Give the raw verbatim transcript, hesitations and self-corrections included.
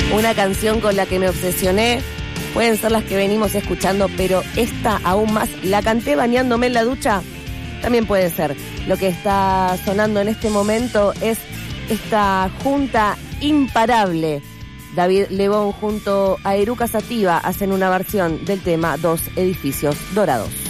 Una canción con la que me obsesioné. Pueden ser las que venimos escuchando, pero esta aún más. La canté bañándome en la ducha. También puede ser. Lo que está sonando en este momento es esta junta imparable. David Lebón junto a Eruca Sativa hacen una versión del tema Dos Edificios Dorados.